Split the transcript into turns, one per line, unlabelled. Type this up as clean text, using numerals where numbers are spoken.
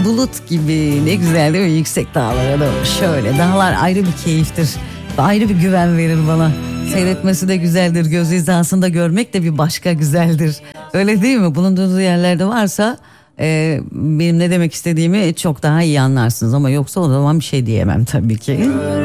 bulut gibi, ne güzel değil mi? Yüksek dağlara doğru şöyle. Dağlar ayrı bir keyiftir. Ayrı bir güven verir bana. Seyretmesi de güzeldir. Göz hizasında görmek de bir başka güzeldir. Öyle değil mi? Bulunduğunuz yerlerde varsa benim ne demek istediğimi çok daha iyi anlarsınız. Ama yoksa o zaman bir şey diyemem tabii ki.